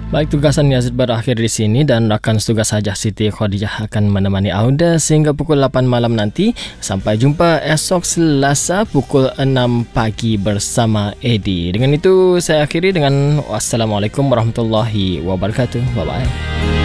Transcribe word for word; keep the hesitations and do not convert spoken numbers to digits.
Baik, tugasan Yazid berakhir di sini dan rakan setugas saja Siti Khadijah akan menemani Auda sehingga pukul lapan malam nanti. Sampai jumpa esok Selasa pukul enam pagi bersama Eddie. Dengan itu saya akhiri dengan wassalamualaikum warahmatullahi wabarakatuh. Bye bye.